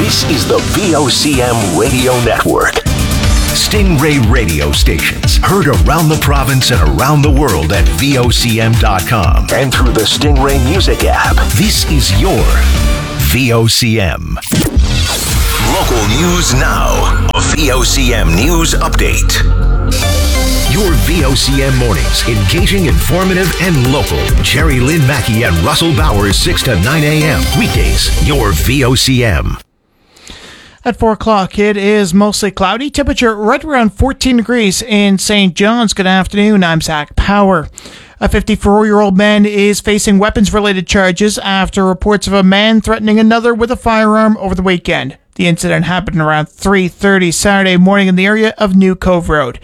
This is the VOCM Radio Network. Stingray radio stations heard around the province and around the world at VOCM.com and through the Stingray Music app. This is your VOCM. Local news now. A VOCM News Update. Your VOCM mornings, engaging, informative, and local. Jerry Lynn Mackey and Russell Bowers, 6 to 9 a.m. Weekdays, your VOCM. At 4 o'clock, it is mostly cloudy. Temperature right around 14 degrees in St. John's. Good afternoon. I'm Zach Power. A 54-year-old man is facing weapons-related charges after reports of a man threatening another with a firearm over the weekend. The incident happened around 3:30 Saturday morning in the area of New Cove Road.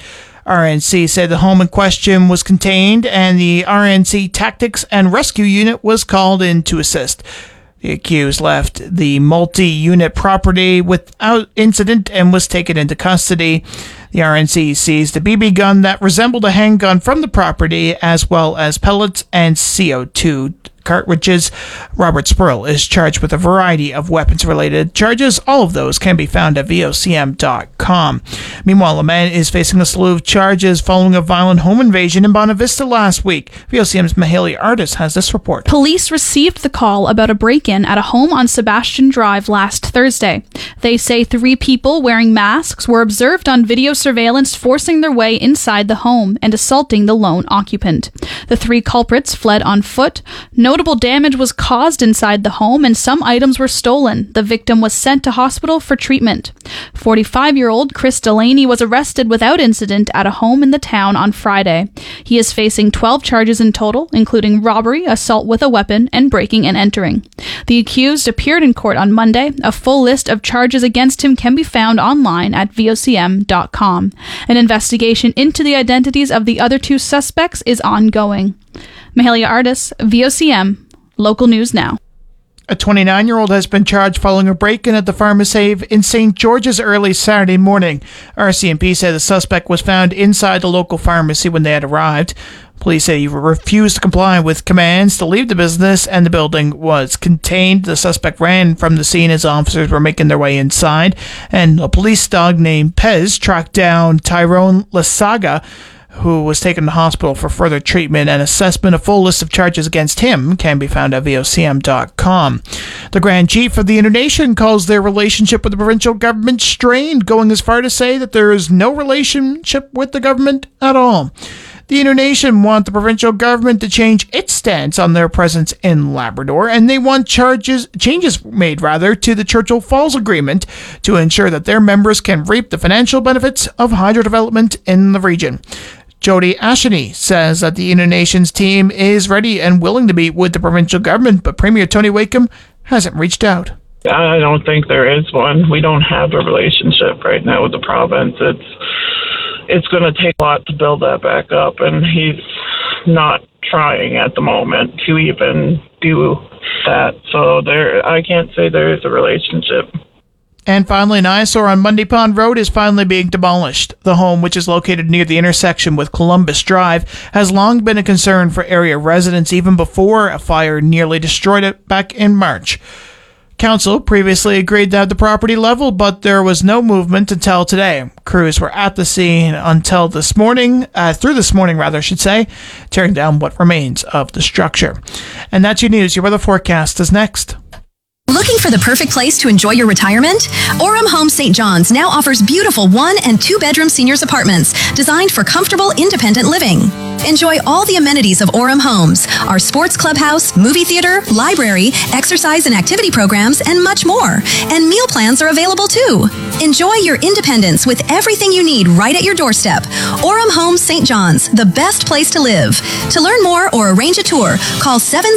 RNC said the home in question was contained and the RNC Tactics and Rescue Unit was called in to assist. The accused left the multi-unit property without incident and was taken into custody. The RNC seized a BB gun that resembled a handgun from the property, as well as pellets and CO2 cartridges. Robert Spurl is charged with a variety of weapons-related charges. All of those can be found at VOCM.com. Meanwhile, a man is facing a slew of charges following a violent home invasion in Bonavista last week. VOCM's Mahalia Artis has this report. Police received the call about a break-in at a home on Sebastian Drive last Thursday. They say 3 people wearing masks were observed on video surveillance forcing their way inside the home and assaulting the lone occupant. The 3 culprits fled on foot. Notable damage was caused inside the home and some items were stolen. The victim was sent to hospital for treatment. 45-year-old Chris Delaney was arrested without incident at a home in the town on Friday. He is facing 12 charges in total, including robbery, assault with a weapon, and breaking and entering. The accused appeared in court on Monday. A full list of charges against him can be found online at VOCM.com. An investigation into the identities of the other 2 suspects is ongoing. Mahalia Artis, VOCM, Local News Now. A 29-year-old has been charged following a break-in at the Pharmasave in St. George's early Saturday morning. RCMP said the suspect was found inside the local pharmacy when they had arrived. Police say he refused to comply with commands to leave the business and the building was contained. The suspect ran from the scene as officers were making their way inside, and a police dog named Pez tracked down Tyrone Lasaga, who was taken to hospital for further treatment and assessment. A full list of charges against him can be found at VOCM.com. The Grand Chief of the Inter-Nation calls their relationship with the provincial government strained, going as far to say that there is no relationship with the government at all. The Inter-Nation want the provincial government to change its stance on their presence in Labrador, and they want changes made to the Churchill Falls Agreement to ensure that their members can reap the financial benefits of hydro development in the region. Jody Asheny says that the Inter-Nations team is ready and willing to meet with the provincial government, but Premier Tony Wakeham hasn't reached out. I don't think there is one. We don't have a relationship right now with the province. It's going to take a lot to build that back up, and he's not trying at the moment to even do that. So I can't say there is a relationship. And finally, an eyesore on Mundy Pond Road is finally being demolished. The home, which is located near the intersection with Columbus Drive, has long been a concern for area residents, even before a fire nearly destroyed it back in March. Council previously agreed to have the property leveled, but there was no movement until today. Crews were at the scene until through this morning, tearing down what remains of the structure. And that's your news. Your weather forecast is next. Looking for the perfect place to enjoy your retirement? Orem Homes St. John's now offers beautiful 1- and 2-bedroom seniors apartments designed for comfortable, independent living. Enjoy all the amenities of Orem Homes, our sports clubhouse, movie theater, library, exercise and activity programs, and much more. And meal plans are available too. Enjoy your independence with everything you need right at your doorstep. Orem Homes St. John's, the best place to live. To learn more or arrange a tour, call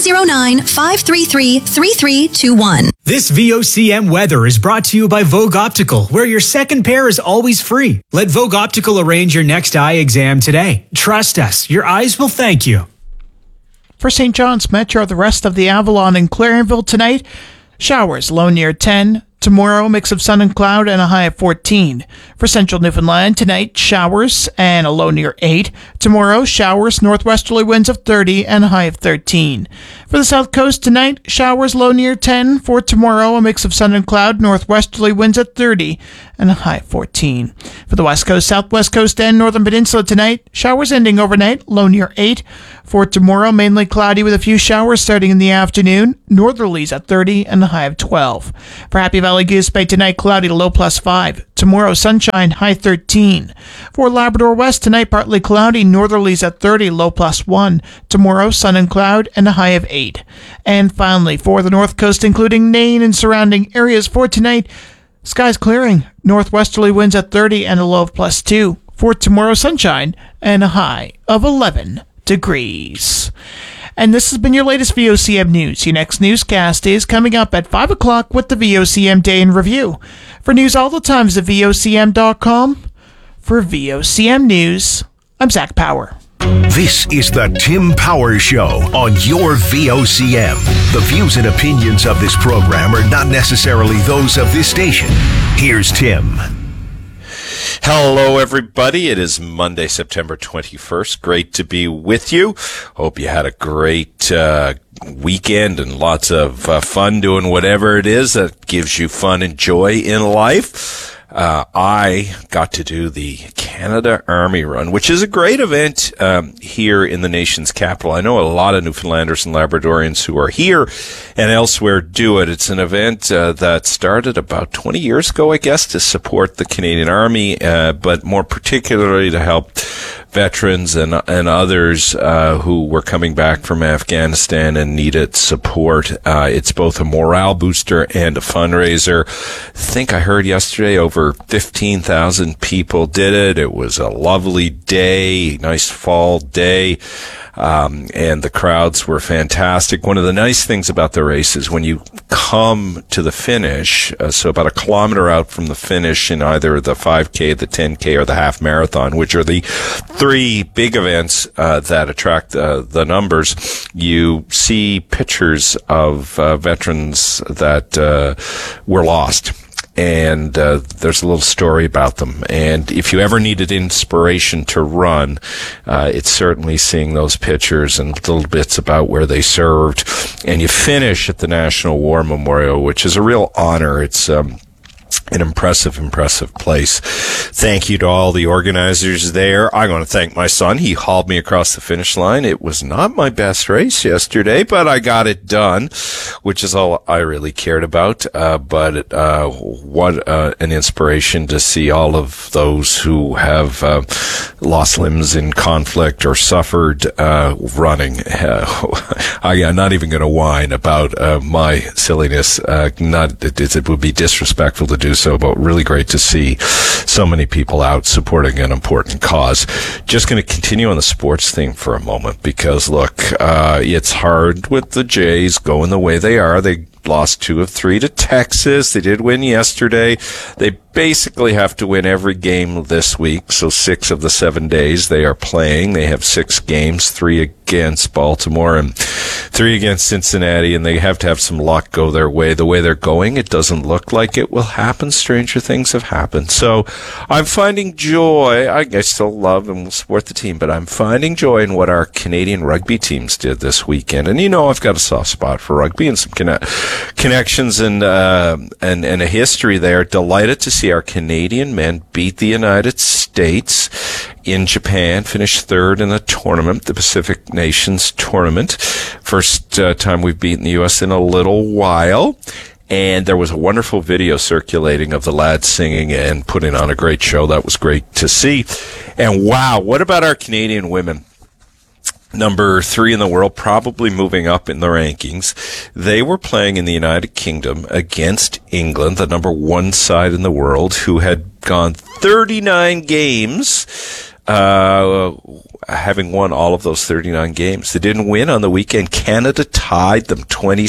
709-533-3321. This VOCM weather is brought to you by Vogue Optical, where your second pair is always free. Let Vogue Optical arrange your next eye exam today. Trust us, your eyes will thank you. For St. John's Metro, the rest of the Avalon and Clarenville tonight, showers low near 10, Tomorrow, a mix of sun and cloud and a high of 14. For central Newfoundland, tonight, showers and a low near 8. Tomorrow, showers, northwesterly winds of 30 and a high of 13. For the south coast, tonight, showers, low near 10. For tomorrow, a mix of sun and cloud, northwesterly winds at 30 and a high of 14. For the west coast, southwest coast, and northern peninsula tonight, showers ending overnight, low near 8. For tomorrow, mainly cloudy with a few showers starting in the afternoon, northerlies at 30 and a high of 12. For Happy Valley Goose Bay tonight, cloudy to low +5. Tomorrow, sunshine, high 13. For Labrador West tonight, partly cloudy, northerlies at 30, low +1. Tomorrow, sun and cloud and a high of 8. And finally, for the north coast, including Nain and surrounding areas for tonight, skies clearing, northwesterly winds at 30 and a low of +2. For tomorrow, sunshine and a high of 11 degrees. And this has been your latest VOCM news. Your next newscast is coming up at 5 o'clock with the VOCM Day in Review. For news all the time, visit VOCM.com. For VOCM News, I'm Zach Power. This is the Tim Power Show on your VOCM. The views and opinions of this program are not necessarily those of this station. Here's Tim. Hello, everybody. It is Monday, September 21st. Great to be with you. Hope you had a great weekend and lots of fun doing whatever it is that gives you fun and joy in life. I got to do the Canada Army Run, which is a great event here in the nation's capital. I know a lot of Newfoundlanders and Labradorians who are here and elsewhere do it. It's an event that started about 20 years ago, I guess, to support the Canadian Army, but more particularly to help veterans and others who were coming back from Afghanistan and needed support. It's both a morale booster and a fundraiser. I think I heard yesterday over 15,000 people did it. It was a lovely day, nice fall day. And the crowds were fantastic. One of the nice things about the race is when you come to the finish, so about a kilometer out from the finish in either the 5K, the 10K, or the half marathon, which are the three big events that attract the numbers, you see pictures of veterans that were lost. And there's a little story about them. And if you ever needed inspiration to run, it's certainly seeing those pictures and little bits about where they served. And you finish at the National War Memorial, which is a real honor. It's an impressive place. Thank you to all the organizers there. I want to thank my son. He hauled me across the finish line. It was not my best race yesterday, but I got it done, which is all I really cared about. But what an inspiration to see all of those who have lost limbs in conflict or suffered running. I'm not even going to whine about my silliness. It would be disrespectful to do so, but really great to see so many people out supporting an important cause. Just going to continue on the sports theme for a moment because, look, it's hard with the Jays going the way they are. They lost 2 of 3 to Texas. They did win yesterday. They basically have to win every game this week, so 6 of the 7 days they are playing. They have 6 games, 3 against Baltimore and 3 against Cincinnati, and they have to have some luck go their way. The way they're going, it doesn't look like it will happen. Stranger things have happened. So I'm finding joy. I still love and will support the team, but I'm finding joy in what our Canadian rugby teams did this weekend. And you know I've got a soft spot for rugby and some connections and a history there. Delighted to see our Canadian men beat the United States in Japan, finished 3rd in the tournament, the Pacific Nations tournament. First time we've beaten the U.S. in a little while. And there was a wonderful video circulating of the lads singing and putting on a great show. That was great to see. And wow, what about our Canadian women? Number 3 in the world, probably moving up in the rankings. They were playing in the United Kingdom against England, the number 1 side in the world, who had gone 39 games having won all of those 39 games. They didn't win on the weekend. Canada tied them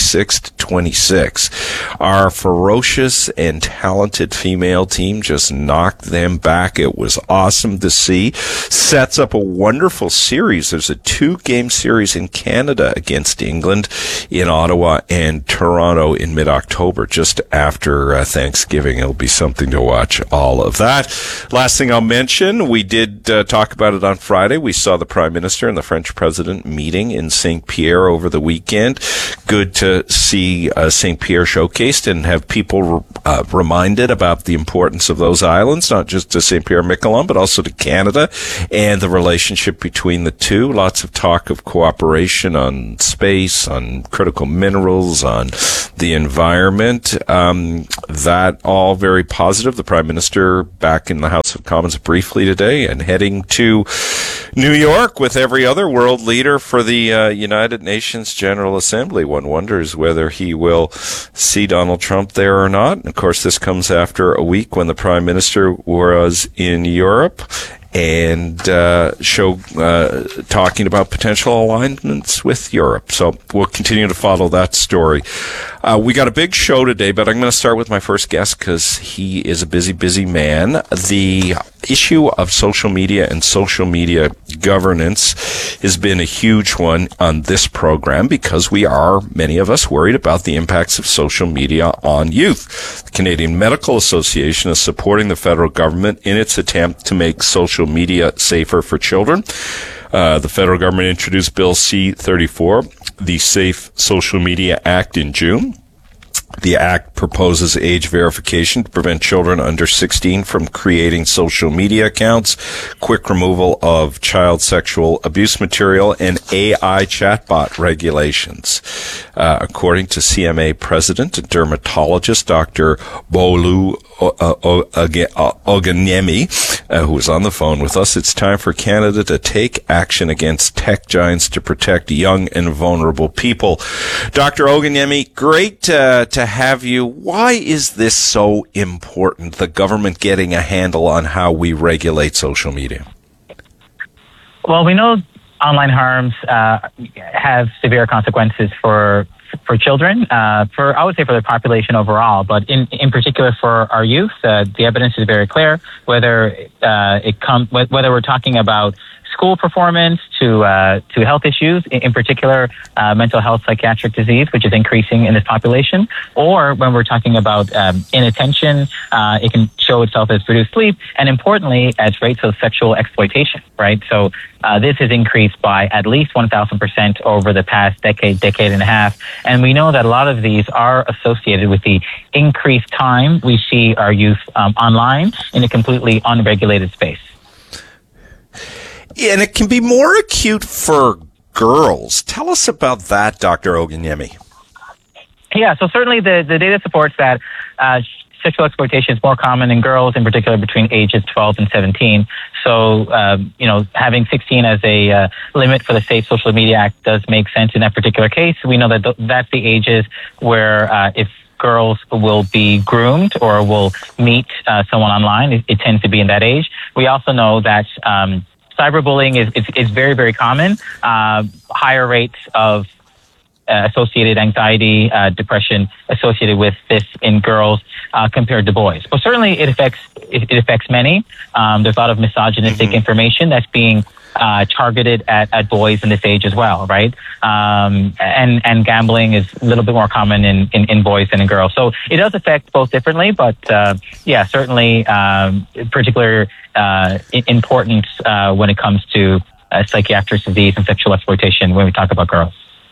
26-26. Our ferocious and talented female team just knocked them back. It was awesome to see. Sets up a wonderful series. There's a 2-game series in Canada against England in Ottawa and Toronto in mid-October, just after Thanksgiving. It'll be something to watch, all of that. Last thing I'll mention, we did talk about it on Friday. We saw the Prime Minister and the French President meeting in St. Pierre over the weekend. Good to see St. Pierre showcased and have people reminded about the importance of those islands, not just to St. Pierre-Miquelon, but also to Canada and the relationship between the two. Lots of talk of cooperation on space, on critical minerals, on the environment. That all very positive. The Prime Minister back in the House of Commons briefly today and heading to New York with every other world leader for the United Nations General Assembly. One wonders whether he will see Donald Trump there or not. And of course, this comes after a week when the Prime Minister was in Europe and talking about potential alignments with Europe. So we'll continue to follow that story. We got a big show today, but I'm going to start with my first guest because he is a busy, busy man. The issue of social media and social media governance has been a huge one on this program because we are, many of us, worried about the impacts of social media on youth. The Canadian Medical Association is supporting the federal government in its attempt to make social media safer for children. The federal government introduced Bill C-34, the Safe Social Media Act, in June. The Act proposes age verification to prevent children under 16 from creating social media accounts, quick removal of child sexual abuse material, and AI chatbot regulations. According to CMA President and dermatologist Dr. Bolu Oganyemi, who is on the phone with us, it's time for Canada to take action against tech giants to protect young and vulnerable people. Dr. Oganyemi, great to have you. Why is this so important, the government getting a handle on how we regulate social media? Well, we know online harms have severe consequences for children, I would say for the population overall, but in particular for our youth, the evidence is very clear. Whether we're talking about school performance to health issues, in particular mental health, psychiatric disease, which is increasing in this population, or when we're talking about inattention, it can show itself as reduced sleep, and importantly, as rates of sexual exploitation, right? So this has increased by at least 1,000% over the past decade and a half, and we know that a lot of these are associated with the increased time we see our youth online in a completely unregulated space. Yeah, and it can be more acute for girls. Tell us about that, Dr. Oganyemi. Yeah, so certainly the data supports that sexual exploitation is more common in girls, in particular between ages 12 and 17. So, having 16 as a limit for the Safe Social Media Act does make sense in that particular case. We know that that's the ages where if girls will be groomed or will meet someone online, it tends to be in that age. We also know that cyberbullying is very, very common. Higher rates of associated anxiety, depression associated with this in girls compared to boys. But certainly it affects many. There's a lot of misogynistic information that's being targeted at boys in this age as well, right? And gambling is a little bit more common in boys than in girls. So it does affect both differently, but certainly particular importance when it comes to psychiatric disease and sexual exploitation when we talk about girls.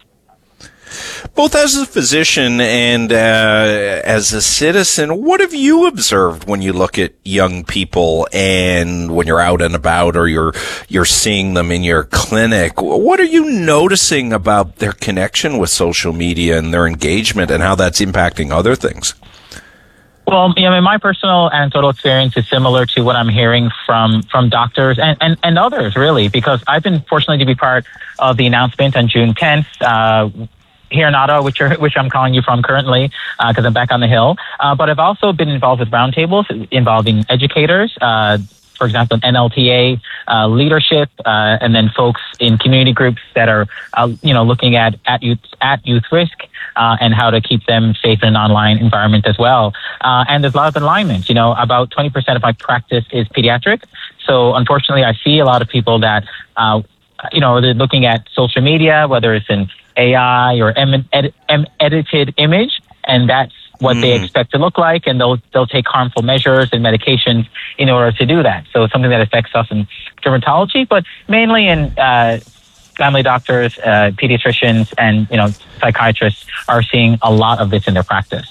Both as a physician and as a citizen, what have you observed when you look at young people and when you're out and about or you're seeing them in your clinic? What are you noticing about their connection with social media and their engagement and how that's impacting other things? Well, my personal anecdotal experience is similar to what I'm hearing from doctors and others, really, because I've been fortunate to be part of the announcement on June 10th, here in Ottawa, which I'm calling you from currently, because I'm back on the Hill. But I've also been involved with roundtables involving educators, for example, NLTA, leadership, and then folks in community groups that are, looking at youth risk, and how to keep them safe in an online environment as well. And there's a lot of alignment. About 20% of my practice is pediatric. So unfortunately, I see a lot of people that, they're looking at social media, whether it's an AI or edited image, and that's what they expect to look like, and they'll take harmful measures and medications in order to do that. So it's something that affects us in dermatology, but mainly in family doctors, pediatricians, and psychiatrists are seeing a lot of this in their practice.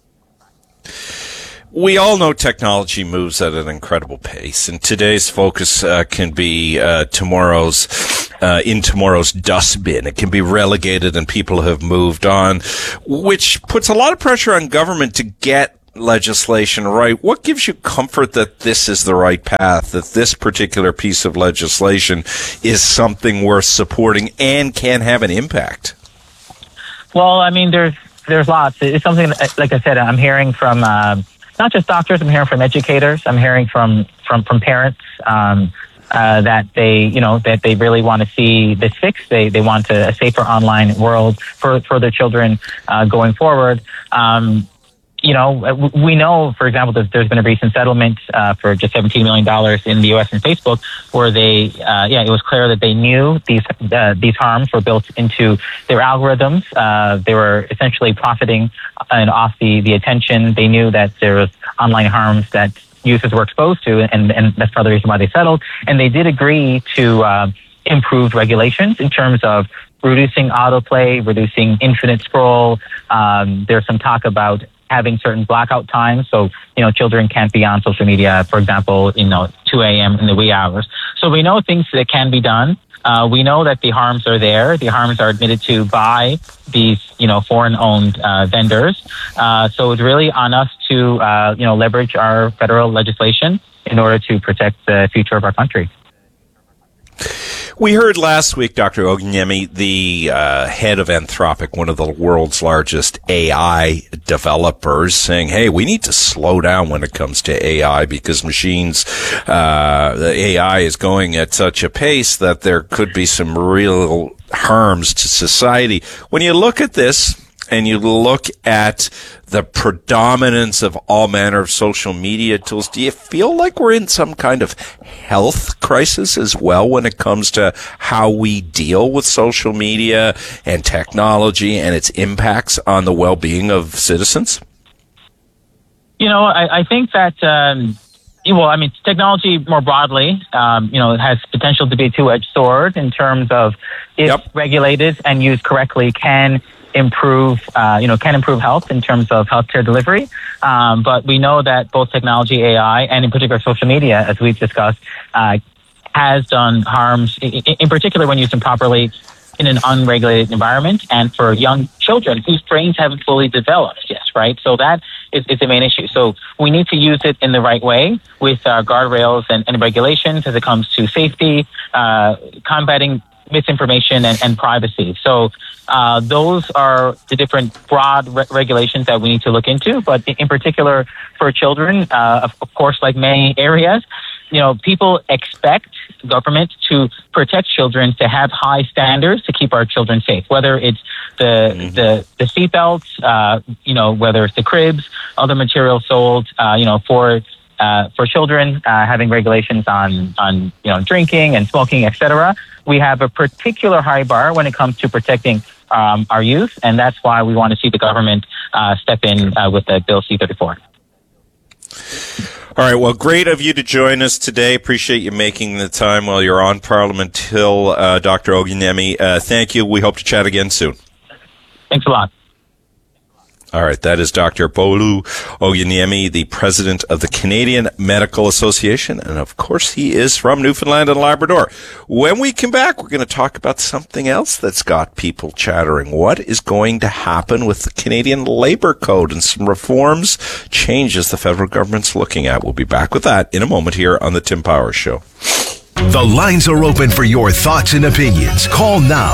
We all know technology moves at an incredible pace, and today's focus can be tomorrow's dustbin. It can be relegated, and people have moved on, which puts a lot of pressure on government to get legislation right. What gives you comfort that this is the right path, that this particular piece of legislation is something worth supporting and can have an impact? Well, I mean, there's lots. It's something, like I said, I'm hearing from not just doctors. I'm hearing from educators. I'm hearing from parents that they really want to see this fixed. They want a safer online world for their children going forward. We know, for example, there's been a recent settlement for just $17 million in the U.S. and Facebook, where it was clear that they knew these harms were built into their algorithms. They were essentially profiting off the attention. They knew that there was online harms that users were exposed to, and that's part of the reason why they settled. And they did agree to improved regulations in terms of reducing autoplay, reducing infinite scroll. There's some talk about having certain blackout times. So, children can't be on social media, for example, 2 a.m. in the wee hours. So we know things that can be done. We know that the harms are there. The harms are admitted to by these, foreign-owned vendors. So it's really on us to, leverage our federal legislation in order to protect the future of our country. We heard last week, Dr. Ogunyemi, the head of Anthropic, one of the world's largest AI developers, saying, hey, we need to slow down when it comes to AI because the AI is going at such a pace that there could be some real harms to society. When you look at this, and you look at the predominance of all manner of social media tools, do you feel like we're in some kind of health crisis as well when it comes to how we deal with social media and technology and its impacts on the well-being of citizens? I think that, technology more broadly, has potential to be a two-edged sword in terms of if regulated and used correctly can improve health in terms of healthcare delivery. But we know that both technology, AI, and in particular social media, as we've discussed, has done harms, in particular when used improperly in an unregulated environment and for young children whose brains haven't fully developed yet, right? So that is the main issue. So we need to use it in the right way with guardrails and regulations as it comes to safety, combating misinformation and privacy. So those are the different broad regulations that we need to look into. But in particular for children, of course, like many areas, people expect government to protect children, to have high standards to keep our children safe, whether it's the seatbelts, whether it's the cribs, other materials sold, for children, having regulations on drinking and smoking, etc. We have a particular high bar when it comes to protecting our youth, and that's why we want to see the government step in with the Bill C-34. All right. Well, great of you to join us today. Appreciate you making the time while you're on Parliament Hill, Dr. Ogunyemi. Thank you. We hope to chat again soon. Thanks a lot. All right, that is Dr. Bolu Ogunyemi, the president of the Canadian Medical Association, and of course he is from Newfoundland and Labrador. When we come back, we're going to talk about something else that's got people chattering. What is going to happen with the Canadian Labour Code and some reforms, changes the federal government's looking at? We'll be back with that in a moment here on the Tim Powers Show. The lines are open for your thoughts and opinions. Call now,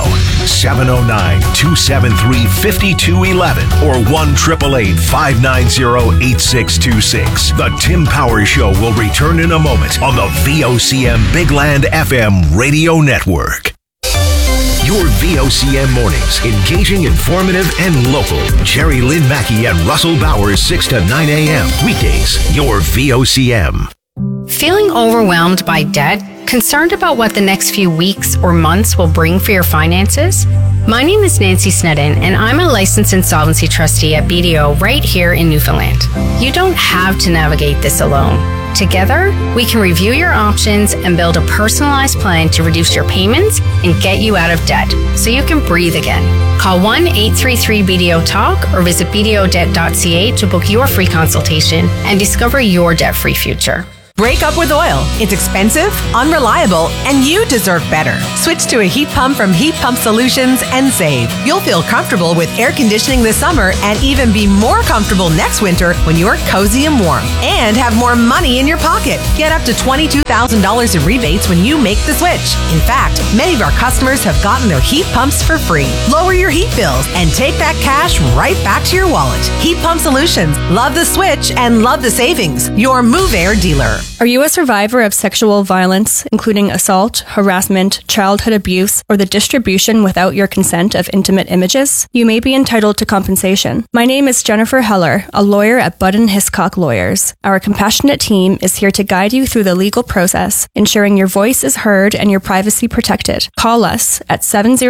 709-273-5211 or 1-888-590-8626. The Tim Power Show will return in a moment on the VOCM Bigland FM Radio Network. Your VOCM mornings, engaging, informative, and local. Jerry Lynn Mackey and Russell Bowers, 6 to 9 a.m. Weekdays, your VOCM. Feeling overwhelmed by debt? Concerned about what the next few weeks or months will bring for your finances? My name is Nancy Snedden, and I'm a licensed insolvency trustee at BDO right here in Newfoundland. You don't have to navigate this alone. Together, we can review your options and build a personalized plan to reduce your payments and get you out of debt so you can breathe again. Call 1-833-BDO-TALK or visit bdodebt.ca to book your free consultation and discover your debt-free future. Break up with oil. It's expensive, unreliable, and you deserve better. Switch to a heat pump from Heat Pump Solutions and save. You'll feel comfortable with air conditioning this summer and even be more comfortable next winter when you're cozy and warm. And have more money in your pocket. Get up to $22,000 in rebates when you make the switch. In fact, many of our customers have gotten their heat pumps for free. Lower your heat bills and take that cash right back to your wallet. Heat Pump Solutions. Love the switch and love the savings. Your Move Air dealer. Are you a survivor of sexual violence, including assault, harassment, childhood abuse, or the distribution without your consent of intimate images? You may be entitled to compensation. My name is Jennifer Heller, a lawyer at Budden Hiscock Lawyers. Our compassionate team is here to guide you through the legal process, ensuring your voice is heard and your privacy protected. Call us at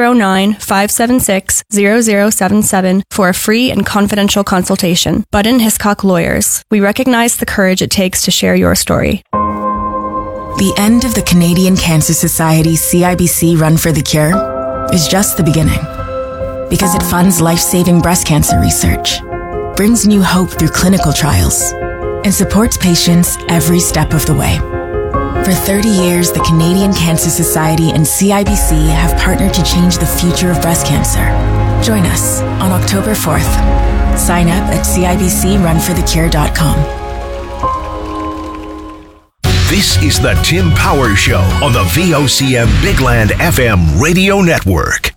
709-576-0077 for a free and confidential consultation. Budden Hiscock Lawyers. We recognize the courage it takes to share your story. The end of the Canadian Cancer Society's CIBC Run for the Cure is just the beginning, because it funds life-saving breast cancer research, brings new hope through clinical trials, and supports patients every step of the way. For 30 years, the Canadian Cancer Society and CIBC have partnered to change the future of breast cancer. Join us on October 4th. Sign up at cibcrunforthecure.com. This is the Tim Power Show on the VOCM Bigland FM Radio Network.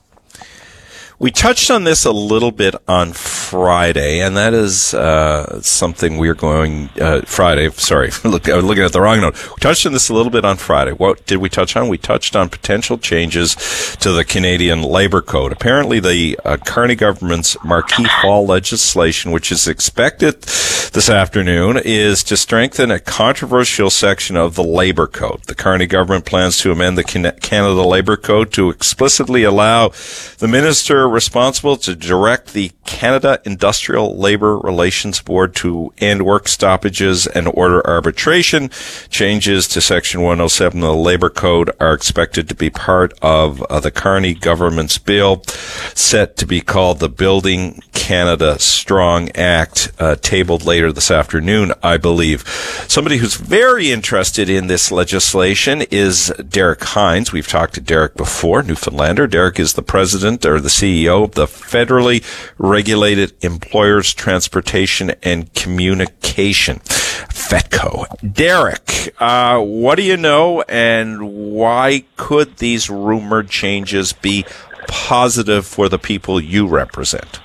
We touched on this a little bit on Friday, and that is something we're going Friday. Sorry, I was looking at the wrong note. We touched on this a little bit on Friday. What did we touch on? We touched on potential changes to the Canadian Labour Code. Apparently, the Carney government's marquee fall legislation, which is expected this afternoon, is to strengthen a controversial section of the Labour Code. The Carney government plans to amend the Canada Labour Code to explicitly allow the minister responsible to direct the Canada Industrial Labour Relations Board to end work stoppages and order arbitration. Changes to Section 107 of the Labour Code are expected to be part of the Carney government's bill, set to be called the Building Canada Strong Act, tabled later this afternoon, I believe. Somebody who's very interested in this legislation is Derek Hines. We've talked to Derek before, Newfoundlander. Derek is the president or the CEO of the Federally Regulated Employers Transportation and Communication, FETCO. Derek, what do you know, and why could these rumored changes be positive for the people you represent?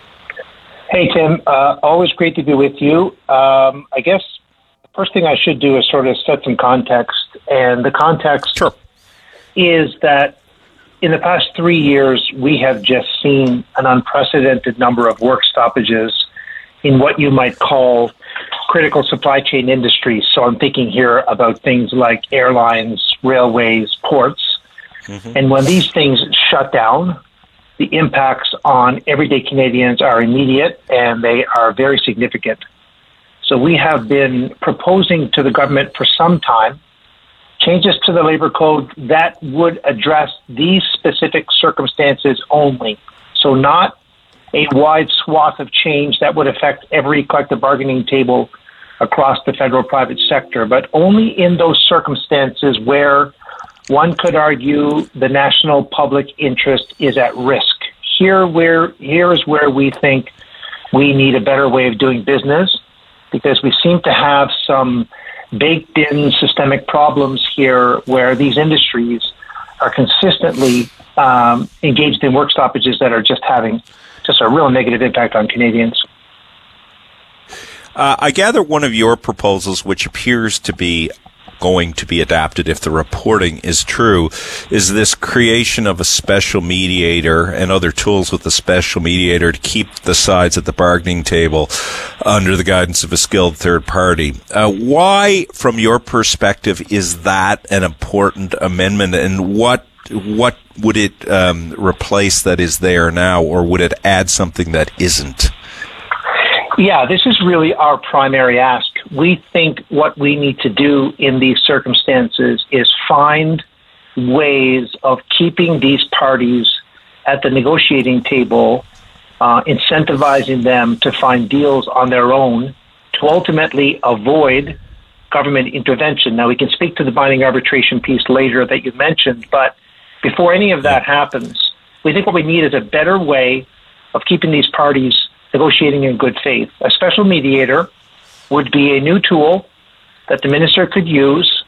Hey, Tim. Always great to be with you. I guess the first thing I should do is sort of set some context, and the context is that in the past 3 years, we have just seen an unprecedented number of work stoppages in what you might call critical supply chain industries. So I'm thinking here about things like airlines, railways, ports. Mm-hmm. And when these things shut down, the impacts on everyday Canadians are immediate and they are very significant. So we have been proposing to the government for some time changes to the Labour Code that would address these specific circumstances only. So not a wide swath of change that would affect every collective bargaining table across the federal private sector, but only in those circumstances where one could argue the national public interest is at risk. Here is where we think we need a better way of doing business, because we seem to have some baked-in systemic problems here where these industries are consistently engaged in work stoppages that are just having just a real negative impact on Canadians. I gather one of your proposals, which appears to be going to be adapted if the reporting is true, is this creation of a special mediator and other tools with the special mediator to keep the sides at the bargaining table under the guidance of a skilled third party. Why, from your perspective, is that an important amendment, and what would it replace that is there now, or would it add something that isn't? Yeah, this is really our primary ask. We think what we need to do in these circumstances is find ways of keeping these parties at the negotiating table, incentivizing them to find deals on their own to ultimately avoid government intervention. Now, we can speak to the binding arbitration piece later that you mentioned, but before any of that happens, we think what we need is a better way of keeping these parties negotiating in good faith. A special mediator would be a new tool that the minister could use